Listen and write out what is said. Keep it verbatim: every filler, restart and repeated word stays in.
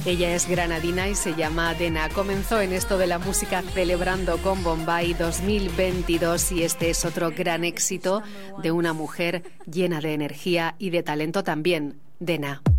Ella es granadina y se llama Dena. Comenzó en esto de la música celebrando con Bombay dos mil veintidós y este es otro gran éxito de una mujer llena de energía y de talento también, Dena.